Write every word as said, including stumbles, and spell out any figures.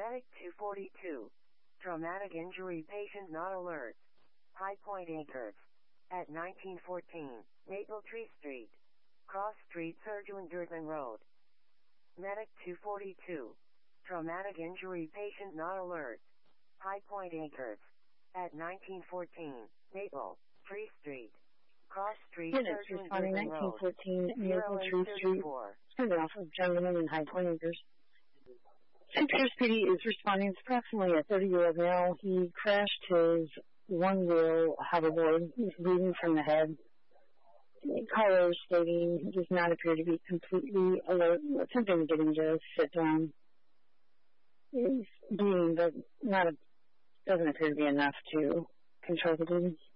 Medic two forty-two. Traumatic injury patient not alert. High Point Acres. At nineteen fourteen, Maple Tree Street. Cross Street, Surgeon Durban Road. Medic two forty-two. Traumatic injury patient not alert. High Point Acres. At nineteen fourteen, Maple Tree Street. Cross Street, Units Surgeon responding Durban nineteen Road. fourteen, Maple Tree Street. Standing off of Gentleman and High Point Acres. Saint Pierce P D is responding. It's approximately a thirty-year-old male. He crashed his one-wheel hoverboard. He's bleeding from the head. The caller is stating he does not appear to be completely alert. Attempting to get him to sit down. He's bleeding, but not a, doesn't appear to be enough to control the bleeding.